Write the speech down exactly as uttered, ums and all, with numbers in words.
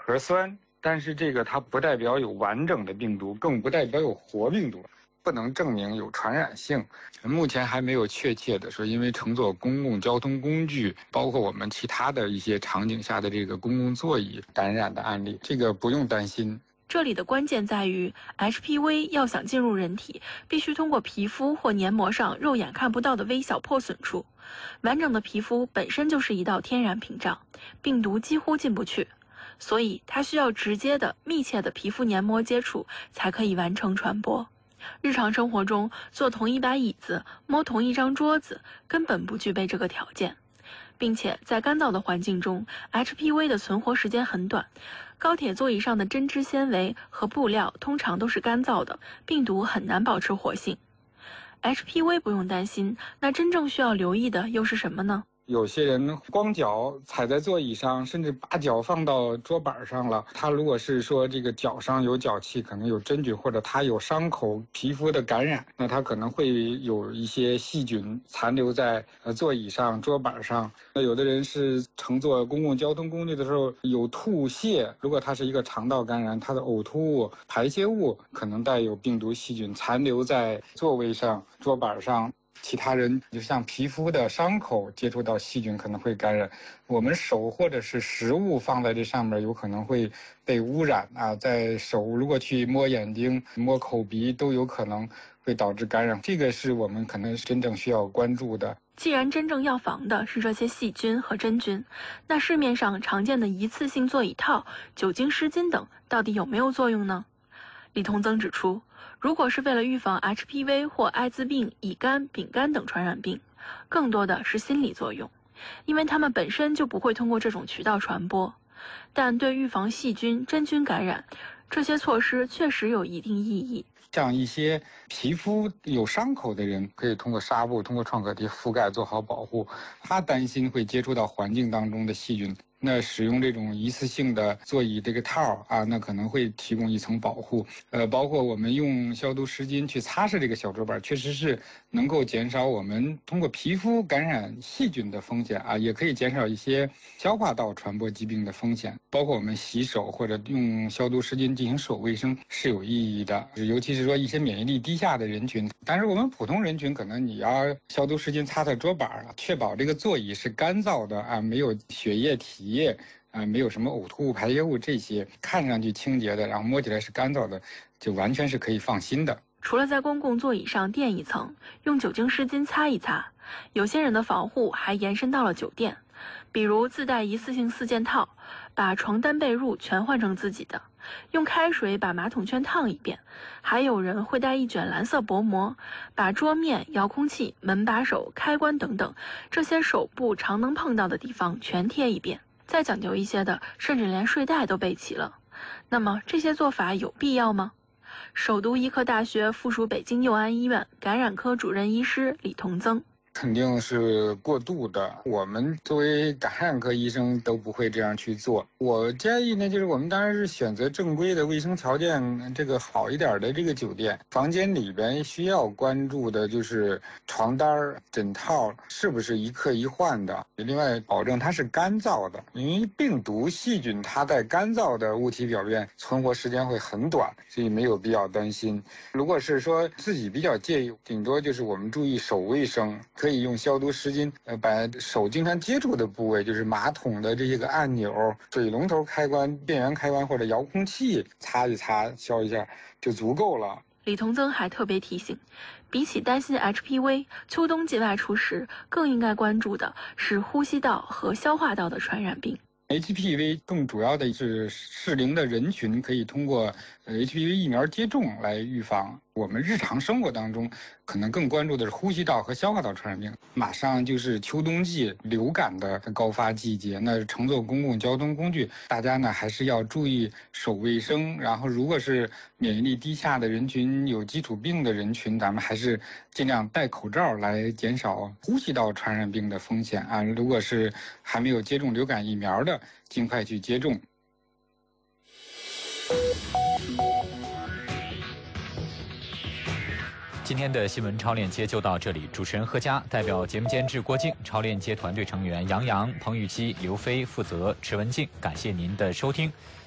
核酸，但是这个它不代表有完整的病毒，更不代表有活病毒，不能证明有传染性。目前还没有确切的说，因为乘坐公共交通工具，包括我们其他的一些场景下的这个公共座椅感染的案例，这个不用担心。 这里的关键在于 H P V 要想进入人体，必须通过皮肤或黏膜上肉眼看不到的微小破损处。完整的皮肤本身就是一道天然屏障，病毒几乎进不去，所以它需要直接的、密切的皮肤黏膜接触才可以完成传播。日常生活中，坐同一把椅子、摸同一张桌子，根本不具备这个条件。并且在干燥的环境中 ，H P V 的存活时间很短。高铁座椅上的针织纤维和布料通常都是干燥的，病毒很难保持活性。H P V 不用担心，那真正需要留意的又是什么呢？ 有些人光脚踩在座椅上，甚至把脚放到桌板上了。他如果是说这个脚上有脚气，可能有真菌，或者他有伤口、皮肤的感染，那他可能会有一些细菌残留在呃座椅上、桌板上。那有的人是乘坐公共交通工具的时候有吐泻，如果他是一个肠道感染，他的呕吐物、排泄物可能带有病毒细菌残留在座位上、桌板上。其他人就像皮肤的伤口接触到细菌可能会感染，我们手或者是食物放在这上面有可能会被污染啊，在手如果去摸眼睛、摸口鼻都有可能会导致感染，这个是我们可能真正需要关注的。 既然真正要防的是这些细菌和真菌，那市面上常见的一次性座椅套、酒精湿巾等到底有没有作用呢？李同增指出，如果是为了预防 H P V 或艾滋病、乙肝、丙肝等传染病，更多的是心理作用，因为它们本身就不会通过这种渠道传播。但对预防细菌、真菌感染，这些措施确实有一定意义。 像一些皮肤有伤口的人，可以通过纱布、通过创可贴覆盖做好保护。他担心会接触到环境当中的细菌，那使用这种一次性的座椅这个套啊，那可能会提供一层保护。呃，包括我们用消毒湿巾去擦拭这个小桌板，确实是能够减少我们通过皮肤感染细菌的风险啊，也可以减少一些消化道传播疾病的风险。包括我们洗手或者用消毒湿巾进行手卫生是有意义的，尤其是说一些免疫力低下的人群。但是我们普通人群可能你要消毒湿巾擦擦桌板啊，确保这个座椅是干燥的啊，没有血液体液啊，没有什么呕吐物、排泄物这些，看上去清洁的，然后摸起来是干燥的，就完全是可以放心的。 除了在公共座椅上垫一层，用酒精湿巾擦一擦，有些人的防护还延伸到了酒店，比如自带一次性四件套，把床单被褥全换成自己的，用开水把马桶圈烫一遍，还有人会带一卷蓝色薄膜，把桌面、遥控器、门把手、开关等等这些手部常能碰到的地方全贴一遍。再讲究一些的，甚至连睡袋都备齐了。那么这些做法有必要吗？首都医科大学附属北京佑安医院感染科主任医师李同增。 肯定是过度的，我们作为感染科医生都不会这样去做。我建议呢，就是我们当然是选择正规的卫生条件这个好一点的这个酒店，房间里边需要关注的就是床单、枕套是不是一客一换的，另外保证它是干燥的，因为病毒细菌它在干燥的物体表面存活时间会很短，所以没有必要担心。如果是说自己比较介意，顶多就是我们注意手卫生，可以用消毒湿巾，呃，把手经常接触的部位，就是马桶的这些个按钮、水龙头开关、电源开关或者遥控器，擦一擦、消一下就足够了。 李同增还特别提醒，比起担心 H P V， 秋冬季外出时更应该关注的是呼吸道和消化道的传染病。 H P V 更主要的是适龄的人群可以通过 H P V 疫苗接种来预防。我们日常生活当中可能更关注的是呼吸道和消化道传染病。马上就是秋冬季流感的高发季节，那乘坐公共交通工具，大家呢还是要注意手卫生。然后如果是免疫力低下的人群、有基础病的人群，咱们还是尽量戴口罩来减少呼吸道传染病的风险啊。如果是还没有接种流感疫苗的，尽快去接种。 今天的新闻超链接就到这里，主持人贺佳代表节目监制郭靖、超链接团队成员杨洋、彭雨姬、刘飞负责迟文静，感谢您的收听。